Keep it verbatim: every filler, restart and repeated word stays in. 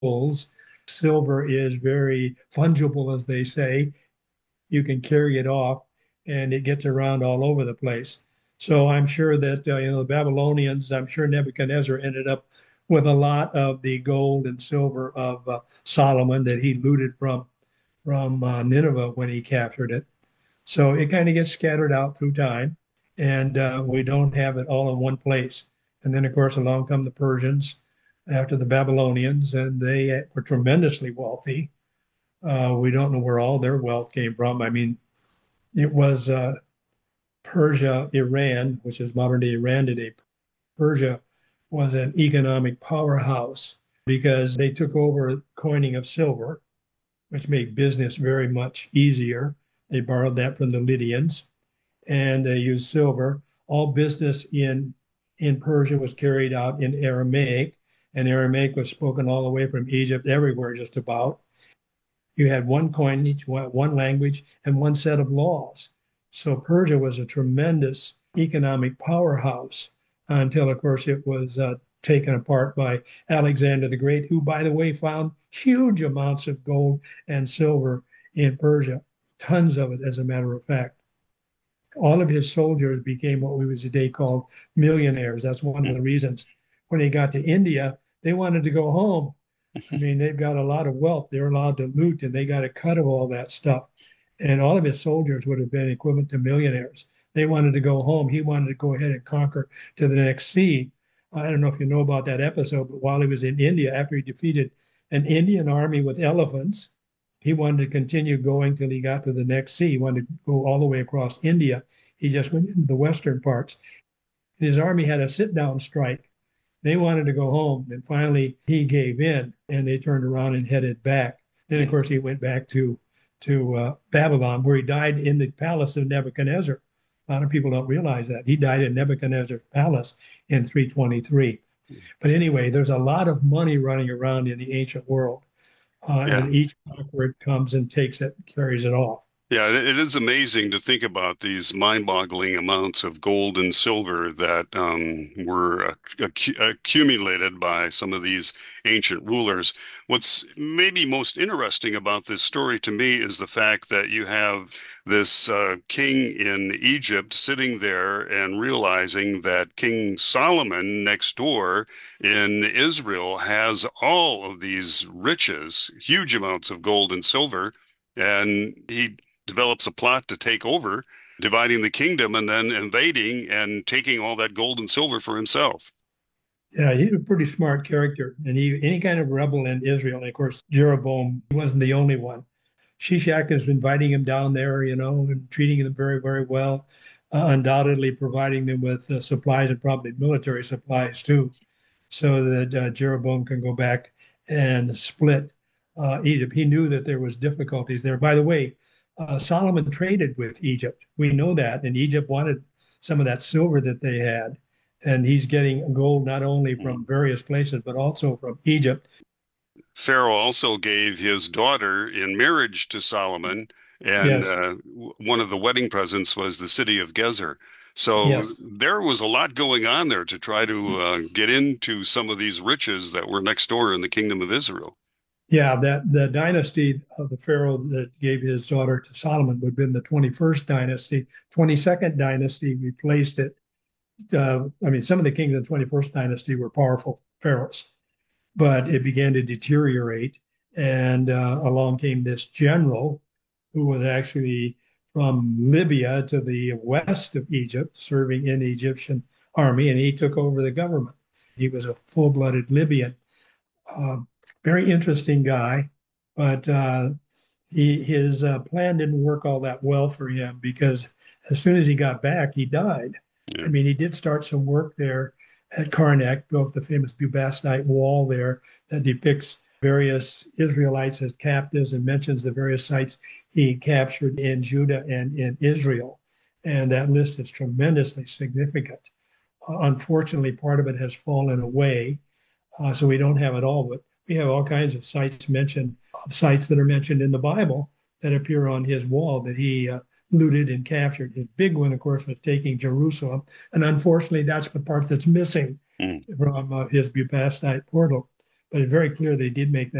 jewels. Silver is very fungible, as they say. You can carry it off, and it gets around all over the place. So I'm sure that uh, you know the Babylonians. I'm sure Nebuchadnezzar ended up with a lot of the gold and silver of uh, Solomon that he looted from from uh, Nineveh when he captured it. So it kind of gets scattered out through time, and uh, we don't have it all in one place. And then, of course, along come the Persians after the Babylonians, and they were tremendously wealthy. Uh, we don't know where all their wealth came from. I mean, it was uh, Persia, Iran, which is modern day Iran today. Persia was an economic powerhouse because they took over coining of silver, which made business very much easier. They borrowed that from the Lydians and they used silver. All business in in Persia was carried out in Aramaic, and Aramaic was spoken all the way from Egypt everywhere, just about. You had one coinage, one language, and one set of laws. So Persia was a tremendous economic powerhouse until, of course, it was uh, taken apart by Alexander the Great, who, by the way, found huge amounts of gold and silver in Persia, tons of it, as a matter of fact. All of his soldiers became what we would today call millionaires. That's one of the reasons. When they got to India, they wanted to go home. I mean, they've got a lot of wealth. They're allowed to loot and they got a cut of all that stuff. And all of his soldiers would have been equivalent to millionaires. They wanted to go home. He wanted to go ahead and conquer to the next sea. I don't know if you know about that episode, but while he was in India, after he defeated an Indian army with elephants, he wanted to continue going till he got to the next sea. He wanted to go all the way across India. He just went into the western parts. And his army had a sit down strike. They wanted to go home. And finally, he gave in and they turned around and headed back. Then, of course, he went back to, to uh, Babylon, where he died in the palace of Nebuchadnezzar. A lot of people don't realize that. He died in Nebuchadnezzar's palace in three twenty-three. But anyway, there's a lot of money running around in the ancient world. Uh, Yeah. and each conqueror comes and takes it, carries it off. Yeah, it it is amazing to think about these mind-boggling amounts of gold and silver that um, were acc accumulated by some of these ancient rulers. What's maybe most interesting about this story to me is the fact that you have this uh, king in Egypt sitting there and realizing that King Solomon next door in Israel has all of these riches, huge amounts of gold and silver, and he develops a plot to take over, dividing the kingdom and then invading and taking all that gold and silver for himself. Yeah, he's a pretty smart character. And he, any kind of rebel in Israel, and of course, Jeroboam, he wasn't the only one. Shishak is inviting him down there, you know, and treating them very, very well, uh, undoubtedly providing them with uh, supplies and probably military supplies too, so that uh, Jeroboam can go back and split uh, Egypt. He knew that there was difficulties there. By the way, uh, Solomon traded with Egypt. We know that, and Egypt wanted some of that silver that they had, and he's getting gold not only from various places but also from Egypt. Pharaoh also gave his daughter in marriage to Solomon, and Yes, uh, one of the wedding presents was the city of Gezer. So yes. there was a lot going on there to try to uh, get into some of these riches that were next door in the kingdom of Israel. Yeah, that the dynasty of the pharaoh that gave his daughter to Solomon would have been the twenty-first dynasty. twenty-second dynasty replaced it. Uh, I mean, some of the kings of the twenty-first dynasty were powerful pharaohs, but it began to deteriorate. And uh, along came this general who was actually from Libya to the west of Egypt, serving in the Egyptian army, and he took over the government. He was a full blooded Libyan. Uh, Very interesting guy, but uh, he, his uh, plan didn't work all that well for him because as soon as he got back, he died. I Yeah. mean, he did start some work there at Karnak, built the famous Bubastite wall there that depicts various Israelites as captives and mentions the various sites he captured in Judah and in Israel. And that list is tremendously significant. Uh, unfortunately, part of it has fallen away, uh, so we don't have it all, but we have all kinds of sites mentioned, sites that are mentioned in the Bible that appear on his wall that he uh, looted and captured. His big one, of course, was taking Jerusalem. And unfortunately, that's the part that's missing Mm. from uh, his Bubastite portal. but it's very clear they did make that